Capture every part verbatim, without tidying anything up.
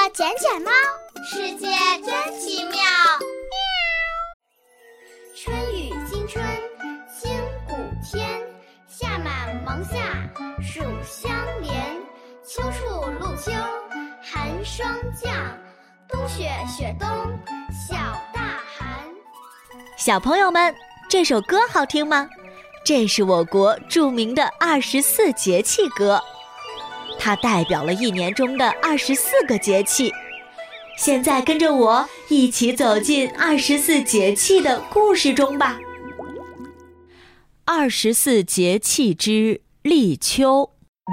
捡捡猫， 世界真奇妙。 春雨惊春清谷天，夏满芒夏暑相连。秋处露秋寒霜降，冬雪雪冬小大寒。 小朋友们，这首歌好听吗？这是我国著名的二十四节气歌，它代表了一年中的二十四个节气。现在跟着我一起走进二十四节气的故事中吧。二十四节气之立秋。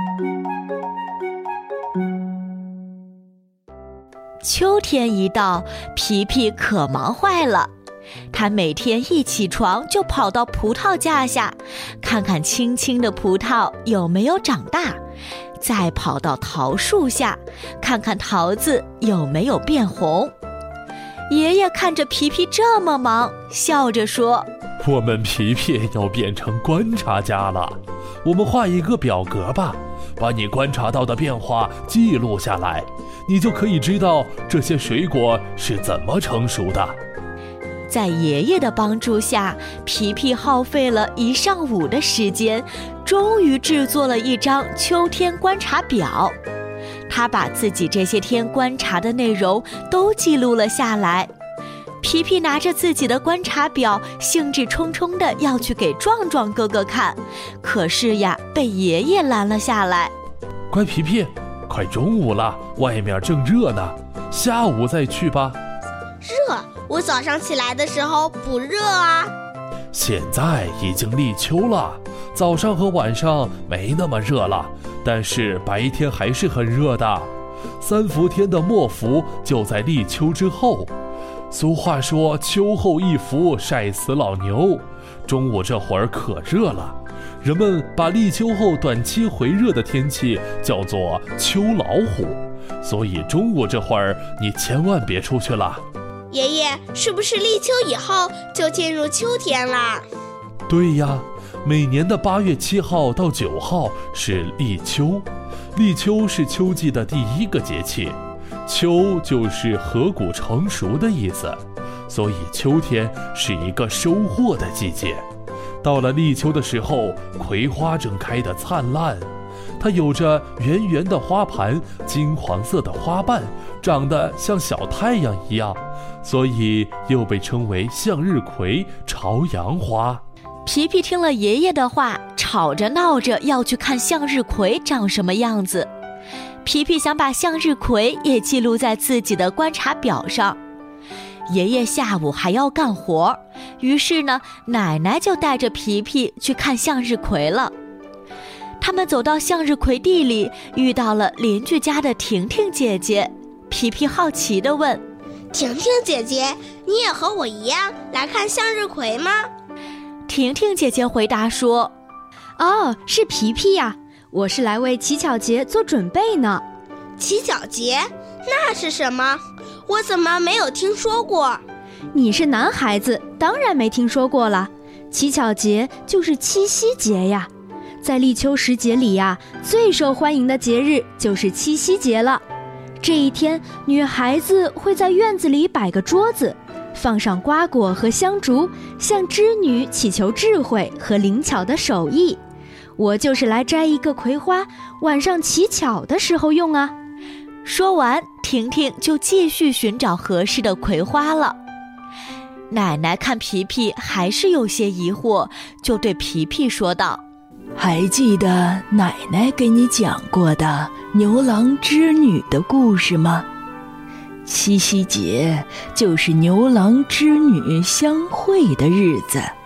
秋天一到，皮皮可忙坏了。他每天一起床就跑到葡萄架下，看看青青的葡萄有没有长大，再跑到桃树下，看看桃子有没有变红。爷爷看着皮皮这么忙，笑着说： 我们皮皮要变成观察家了，我们画一个表格吧，把你观察到的变化记录下来，你就可以知道这些水果是怎么成熟的。 在爷爷的帮助下，皮皮耗费了一上午的时间，终于制作了一张秋天观察表。他把自己这些天观察的内容都记录了下来。皮皮拿着自己的观察表，兴致冲冲地要去给壮壮哥哥看，可是呀，被爷爷拦了下来。 乖皮皮，快中午了，外面正热呢，下午再去吧。 热？我早上起来的时候不热啊。 现在已经立秋了，早上和晚上没那么热了，但是白天还是很热的。三伏天的末伏就在立秋之后。俗话说秋后一伏晒死老牛，中午这会儿可热了，人们把立秋后短期回热的天气叫做秋老虎，所以中午这会儿你千万别出去了。 爷爷，是不是立秋以后就进入秋天了？ 对呀，每年的八月七号到九号是立秋，立秋是秋季的第一个节气，秋就是禾谷成熟的意思，所以秋天是一个收获的季节。到了立秋的时候，葵花正开得灿烂，它有着圆圆的花盘，金黄色的花瓣，长得像小太阳一样，所以又被称为向日葵、朝阳花。 皮皮听了爷爷的话，吵着闹着要去看向日葵长什么样子。皮皮想把向日葵也记录在自己的观察表上。爷爷下午还要干活，于是呢，奶奶就带着皮皮去看向日葵了。他们走到向日葵地里，遇到了邻居家的婷婷姐姐。皮皮好奇地问： 婷婷姐姐，你也和我一样来看向日葵吗？ 婷婷姐姐回答说： 哦，是皮皮呀，我是来为乞巧节做准备呢。 乞巧节？那是什么？我怎么没有听说过？ 你是男孩子，当然没听说过了。乞巧节就是七夕节呀，在立秋时节里呀，最受欢迎的节日就是七夕节了。这一天，女孩子会在院子里摆个桌子，放上瓜果和香烛，向织女祈求智慧和灵巧的手艺。我就是来摘一个葵花，晚上乞巧的时候用啊。 说完，婷婷就继续寻找合适的葵花了。奶奶看皮皮还是有些疑惑，就对皮皮说道： 还记得奶奶给你讲过的牛郎织女的故事吗？七夕节就是牛郎织女相会的日子，